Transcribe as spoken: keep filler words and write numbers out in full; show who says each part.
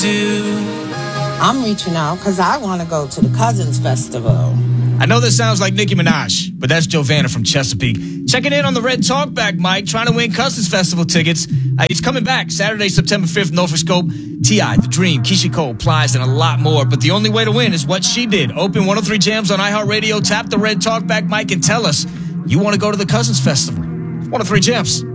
Speaker 1: do.
Speaker 2: I'm reaching out because I want to go to the Cousins Festival.
Speaker 3: I know this sounds like Nicki Minaj, but that's Giovanna from Chesapeake. Checking in on the Red Talkback mic, trying to win Cousins Festival tickets. Uh, he's coming back Saturday, September fifth, Norfolk Scope. T I, The Dream, Keisha Cole, Plies, and a lot more. But the only way to win is what she did. Open one oh three Jams on iHeartRadio, tap the Red Talkback mic, and tell us you want to go to the Cousins Festival. one oh three Jams.